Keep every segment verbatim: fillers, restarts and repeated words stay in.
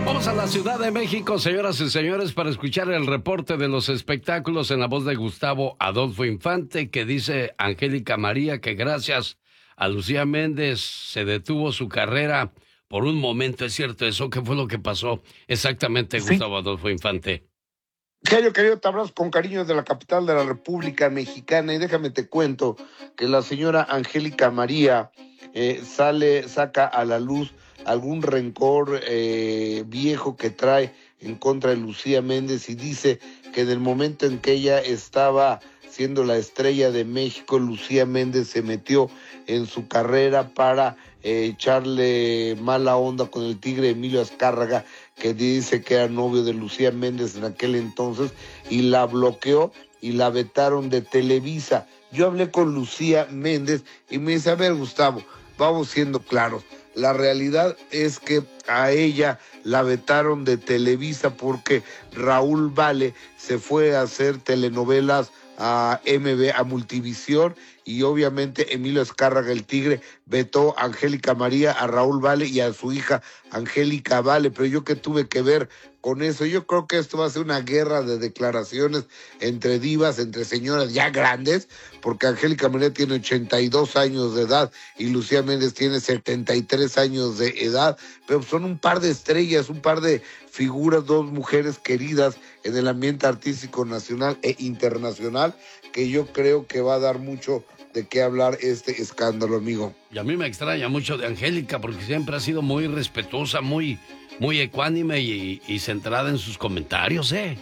Vamos a la Ciudad de México, señoras y señores, para escuchar el reporte de los espectáculos en la voz de Gustavo Adolfo Infante, que dice Angélica María que gracias a Lucía Méndez se detuvo su carrera por un momento. ¿Es cierto eso? ¿Qué fue lo que pasó exactamente, Sí. Gustavo Adolfo Infante? Genio querido, te abrazo con cariño de la capital de la República Mexicana y déjame te cuento que la señora Angélica María eh, sale, saca a la luz algún rencor eh, viejo que trae en contra de Lucía Méndez y dice que en el momento en que ella estaba siendo la estrella de México, Lucía Méndez se metió en su carrera para eh, echarle mala onda con el tigre Emilio Azcárraga, que dice que era novio de Lucía Méndez en aquel entonces, y la bloqueó y la vetaron de Televisa. Yo hablé con Lucía Méndez y me dice, a ver, Gustavo, vamos siendo claros, la realidad es que a ella la vetaron de Televisa porque Raúl Vale se fue a hacer telenovelas a M B, a Multivisión, y obviamente Emilio Azcárraga, el tigre, vetó a Angélica María, a Raúl Vale y a su hija Angélica Vale. Pero yo qué tuve que ver con eso. Yo creo que esto va a ser una guerra de declaraciones entre divas, entre señoras ya grandes, porque Angélica María tiene ochenta y dos años de edad y Lucía Méndez tiene setenta y tres años de edad, pero son un par de estrellas, un par de figuras, dos mujeres queridas en el ambiente artístico nacional e internacional, que yo creo que va a dar mucho de qué hablar este escándalo, amigo. Y a mí me extraña mucho de Angélica porque siempre ha sido muy respetuosa, muy, muy ecuánime y, y centrada en sus comentarios, ¿eh?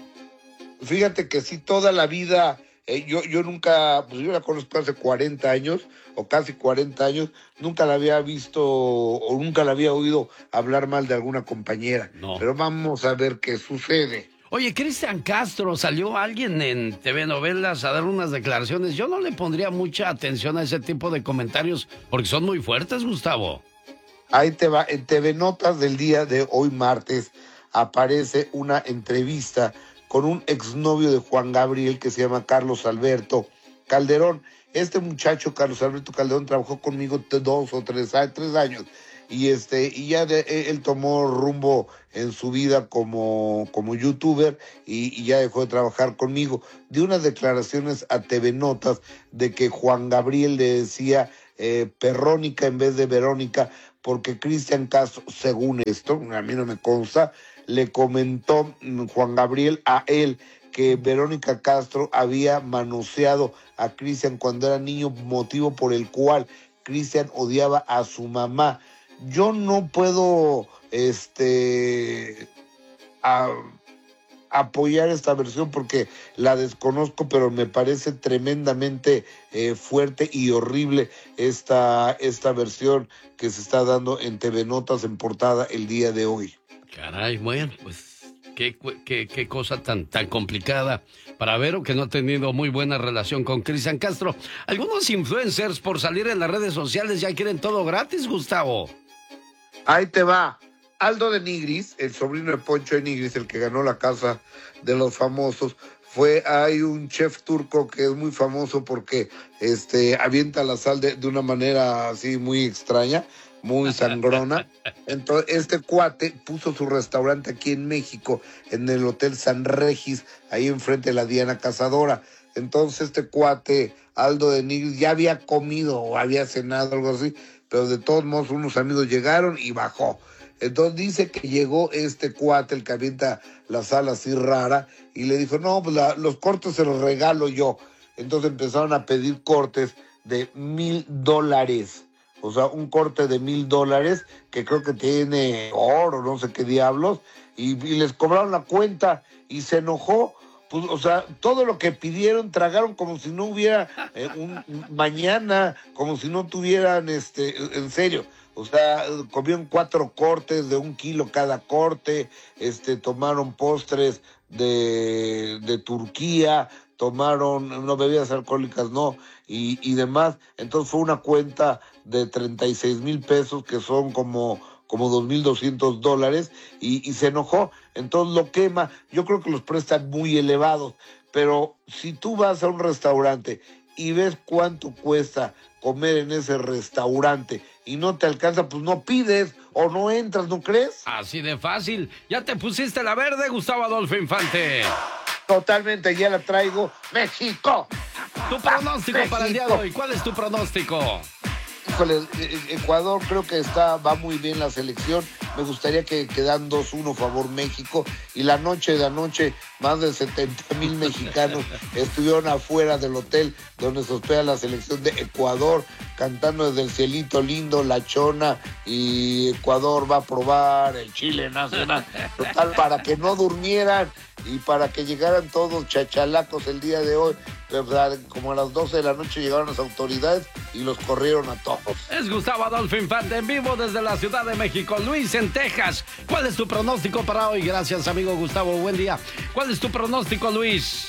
Fíjate que sí, toda la vida, eh, yo, yo nunca, pues yo la conozco hace cuarenta años, o casi cuarenta años, nunca la había visto, o nunca la había oído hablar mal de alguna compañera. No. Pero vamos a ver qué sucede. Oye, Cristian Castro, salió alguien en T V Novelas a dar unas declaraciones. Yo no le pondría mucha atención a ese tipo de comentarios porque son muy fuertes, Gustavo. Ahí te va, en T V Notas del día de hoy martes aparece una entrevista con un exnovio de Juan Gabriel que se llama Carlos Alberto Calderón. Este muchacho, Carlos Alberto Calderón, trabajó conmigo dos o tres, tres años. Y este y ya de, él tomó rumbo en su vida como, como youtuber y, y ya dejó de trabajar conmigo. Dio unas declaraciones a T V Notas de que Juan Gabriel le decía eh, Perrónica en vez de Verónica, porque Cristian Castro, según esto, a mí no me consta, le comentó Juan Gabriel a él que Verónica Castro había manoseado a Cristian cuando era niño, motivo por el cual Cristian odiaba a su mamá. Yo no puedo este a, apoyar esta versión porque la desconozco, pero me parece tremendamente eh, fuerte y horrible esta, esta versión que se está dando en T V Notas en portada el día de hoy. Caray, bueno, pues qué, qué, qué cosa tan, tan complicada para Vero, que no ha tenido muy buena relación con Cristian Castro. Algunos influencers por salir en las redes sociales ya quieren todo gratis, Gustavo. Ahí te va. Aldo de Nigris, el sobrino de Poncho de Nigris, el que ganó la Casa de los Famosos, fue, hay un chef turco que es muy famoso porque este, avienta la sal de, de una manera así muy extraña, muy sangrona. Entonces, este cuate puso su restaurante aquí en México, en el Hotel San Regis, ahí enfrente de la Diana Cazadora. Entonces, este cuate, Aldo de Nigris, ya había comido o había cenado, algo así, pero de todos modos unos amigos llegaron y bajó. Entonces dice que llegó este cuate, el que avienta la sal así rara, y le dijo, no, pues la, los cortes se los regalo yo. Entonces empezaron a pedir cortes de mil dólares. O sea, un corte de mil dólares, que creo que tiene oro, no sé qué diablos, y, y les cobraron la cuenta, y se enojó. Pues, o sea, todo lo que pidieron, tragaron como si no hubiera eh, un, un mañana, como si no tuvieran, este, en serio. O sea, comieron cuatro cortes de un kilo cada corte, este, tomaron postres de, de Turquía, tomaron, no bebidas alcohólicas, no, y, y demás. Entonces fue una cuenta de treinta y seis mil pesos, que son como, como dos mil doscientos dólares, y, y se enojó. Entonces lo quema. Yo creo que los prestan muy elevados, pero si tú vas a un restaurante y ves cuánto cuesta comer en ese restaurante y no te alcanza, pues no pides o no entras, ¿no crees? Así de fácil. Ya te pusiste la verde, Gustavo Adolfo Infante. Totalmente, ya la traigo. ¡México! Tu pronóstico ¡México! para el día de hoy. ¿Cuál es tu pronóstico? Híjole, Ecuador creo que está, va muy bien la selección. Me gustaría que quedan dos uno favor México. Y la noche de anoche, más de setenta mil mexicanos estuvieron afuera del hotel donde se hospeda la selección de Ecuador, cantando desde el cielito lindo, La Chona, y Ecuador va a probar el Chile nacional. Total, para que no durmieran y para que llegaran todos chachalacos el día de hoy. Como a las doce de la noche llegaron las autoridades y los corrieron a todos. Es Gustavo Adolfo Infante en vivo desde la Ciudad de México. Luis, en Texas, ¿cuál es tu pronóstico para hoy? Gracias, amigo Gustavo, buen día. ¿Cuál es tu pronóstico, Luis?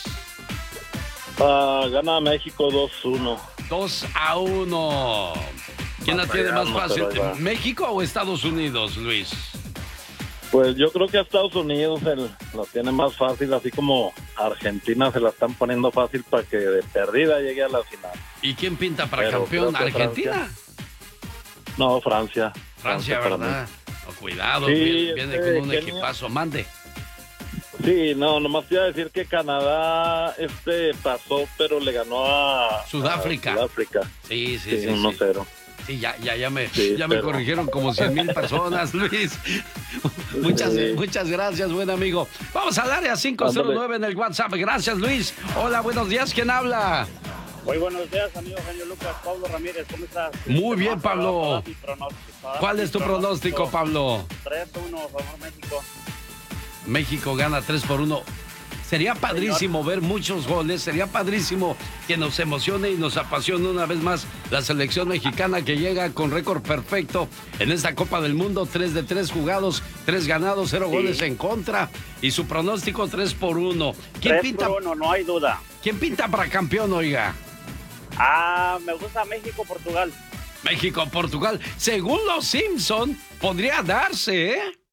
Uh, gana México dos uno. dos a uno. ¿Quién la tiene más fácil? ¿México o Estados Unidos, Luis? Pues yo creo que a Estados Unidos el, lo tiene más fácil, así como Argentina se la están poniendo fácil para que de perdida llegue a la final. ¿Y quién pinta para Pero campeón? ¿Argentina? Francia. No, Francia. Francia, Francia ¿verdad? Oh, cuidado, sí, viene, viene este, con un Kenia. equipazo. Mande. Sí, no, nomás te iba a decir que Canadá este pasó, pero le ganó a Sudáfrica. A Sudáfrica. Sí, sí, sí. Sí, uno cero. Sí, ya, ya, ya me, Sí, ya me pero... corrigieron como cien mil personas, Luis. Muchas, Sí. muchas gracias, buen amigo. Vamos al área cinco cero nueve en el WhatsApp. Gracias, Luis. Hola, buenos días. ¿Quién habla? Muy buenos días, amigo genio Lucas. Pablo Ramírez, ¿cómo estás? Muy bien, Pablo. ¿Cuál es tu pronóstico, Pablo? tres uno, favor México. México gana tres por uno. Sería padrísimo ver muchos goles, sería padrísimo que nos emocione y nos apasione una vez más la selección mexicana que llega con récord perfecto en esta Copa del Mundo, tres de tres jugados, tres ganados, cero Sí. goles en contra y su pronóstico tres por uno. ¿Quién tres pinta, por uno, no hay duda. ¿Quién pinta para campeón, oiga? Ah, me gusta México-Portugal. México, Portugal. Según los Simpson, podría darse, ¿eh?